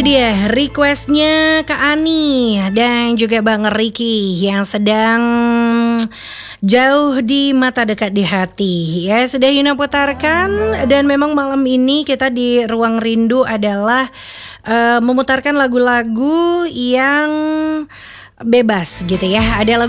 dia requestnya Kak Ani dan juga Bang Riki yang sedang jauh di mata dekat di hati. Ya, sudah Yuna putarkan. Dan memang malam ini kita di Ruang Rindu adalah memutarkan lagu-lagu yang bebas gitu ya. Ada lagu